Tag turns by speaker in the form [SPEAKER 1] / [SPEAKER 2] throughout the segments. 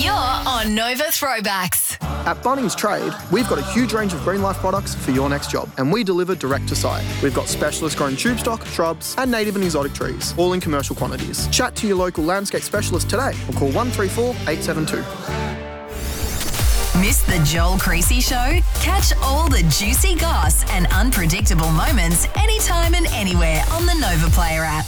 [SPEAKER 1] You're on Nova Throwbacks.
[SPEAKER 2] At Bunnings Trade, we've got a huge range of Green Life products for your next job, and we deliver direct to site. We've got specialist grown tube stock, shrubs, and native and exotic trees, all in commercial quantities. Chat to your local landscape specialist today or call 134 872.
[SPEAKER 1] Miss the Joel Creasy Show? Catch all the juicy goss and unpredictable moments anytime and anywhere on the Nova Player app.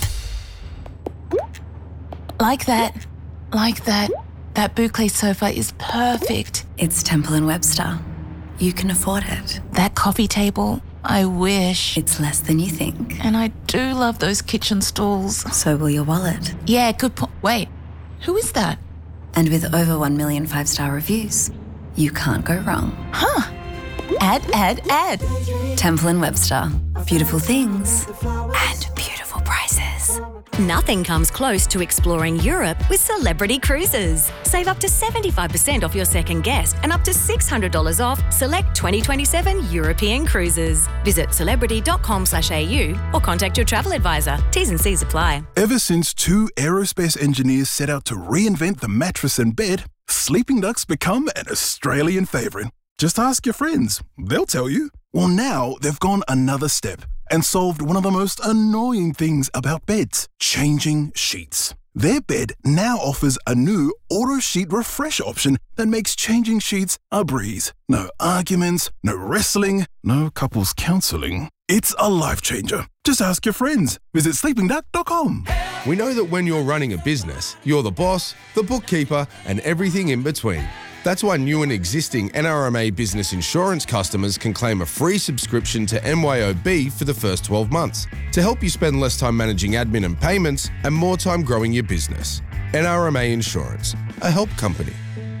[SPEAKER 3] Like that. That boucle sofa is perfect.
[SPEAKER 4] It's Temple & Webster. You can afford it.
[SPEAKER 3] That coffee table, I wish.
[SPEAKER 4] It's less than you think.
[SPEAKER 3] And I do love those kitchen stools.
[SPEAKER 4] So will your wallet.
[SPEAKER 3] Yeah, good point. Wait, who is that?
[SPEAKER 4] And with over 1 million 5-star reviews, you can't go wrong.
[SPEAKER 3] Huh. Add.
[SPEAKER 4] Temple & Webster. Beautiful things and beautiful prices.
[SPEAKER 5] Nothing comes close to exploring Europe with Celebrity Cruises. Save up to 75% off your second guest and up to $600 off select 2027 European cruises. Visit celebrity.com/au or contact your travel advisor. T's and C's apply.
[SPEAKER 6] Ever since 2 aerospace engineers set out to reinvent the mattress and bed, Sleeping Duck's become an Australian favourite. Just ask your friends. They'll tell you. Well, now they've gone another step and solved one of the most annoying things about beds, changing sheets. Their bed now offers a new auto sheet refresh option that makes changing sheets a breeze. No arguments, no wrestling, no couples counselling. It's a life changer. Just ask your friends. Visit sleepingduck.com.
[SPEAKER 7] We know that when you're running a business, you're the boss, the bookkeeper, and everything in between. That's why new and existing NRMA Business Insurance customers can claim a free subscription to MYOB for the first 12 months to help you spend less time managing admin and payments and more time growing your business. NRMA Insurance, a help company.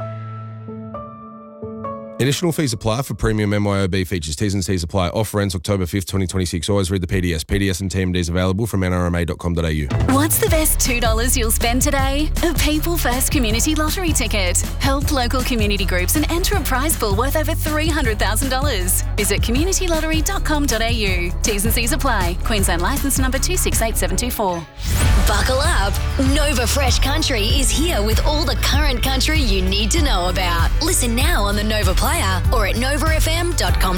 [SPEAKER 7] Additional fees apply for premium MYOB features. T's and C's apply. Offer ends October 5th, 2026. Always read the PDS. PDS and TMDs available from nrma.com.au.
[SPEAKER 8] What's the best $2 you'll spend today? A People First Community Lottery ticket. Help local community groups and enter a prize pool worth over $300,000. Visit communitylottery.com.au. T's and C's apply. Queensland licence number 268724.
[SPEAKER 1] Buckle up. Nova Fresh Country is here with all the current country you need to know about. Listen now on the Nova Player or at novafm.com.au.